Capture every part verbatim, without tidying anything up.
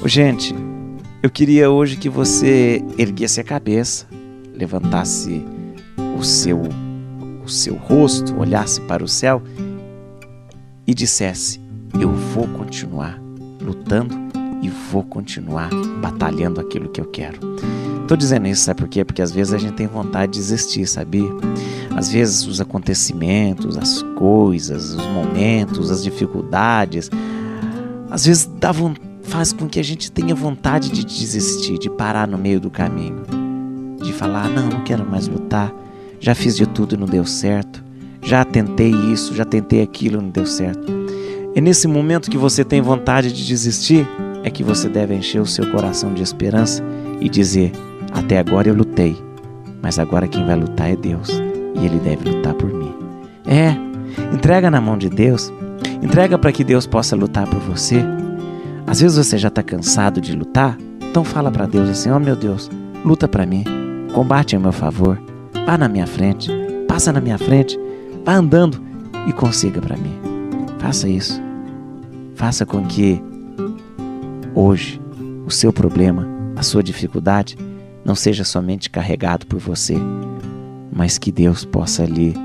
Gente, eu queria hoje que você erguesse a cabeça, levantasse o seu, o seu rosto, olhasse para o céu e dissesse: eu vou continuar lutando e vou continuar batalhando aquilo que eu quero. Estou dizendo isso, sabe por quê? Porque às vezes a gente tem vontade de desistir, sabia? Às vezes os acontecimentos, as coisas, os momentos, as dificuldades, às vezes dá vontade, faz com que a gente tenha vontade de desistir, de parar no meio do caminho, de falar: não, não quero mais lutar, já fiz de tudo e não deu certo, já tentei isso, já tentei aquilo e não deu certo. É nesse momento que você tem vontade de desistir, é que você deve encher o seu coração de esperança e dizer: até agora eu lutei, mas agora quem vai lutar é Deus, e Ele deve lutar por mim. É, entrega na mão de Deus, entrega para que Deus possa lutar por você. Às vezes você já está cansado de lutar, então fala para Deus assim: ó, meu Deus, luta para mim, combate a meu favor, vá na minha frente, passa na minha frente, vá andando e consiga para mim. Faça isso. Faça com que hoje o seu problema, a sua dificuldade, não seja somente carregado por você, mas que Deus possa lhe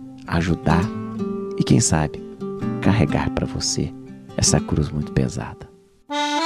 ajudar e, quem sabe, carregar para você essa cruz muito pesada.